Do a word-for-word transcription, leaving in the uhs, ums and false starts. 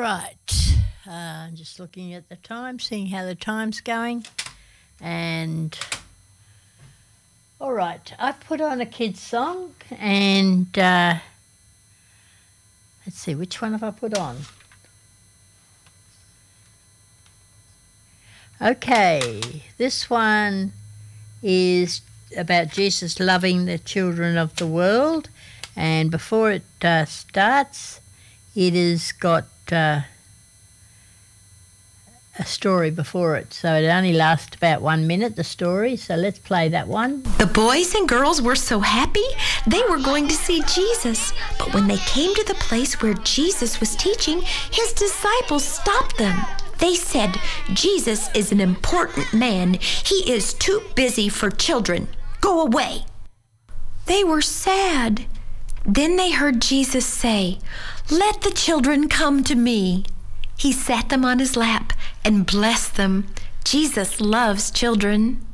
right. Uh, just looking at the time, seeing how the time's going. And, all right, I've put on a kid's song and uh, let's see, which one have I put on? Okay, this one is about Jesus loving the children of the world. And before it uh, starts, it has got uh, a story before it. So it only lasts about one minute, the story. So let's play that one. The boys and girls were so happy they were going to see Jesus. But when they came to the place where Jesus was teaching, his disciples stopped them. They said, "Jesus is an important man. He is too busy for children. Go away." They were sad. Then they heard Jesus say, "Let the children come to me." He sat them on his lap and blessed them. Jesus loves children.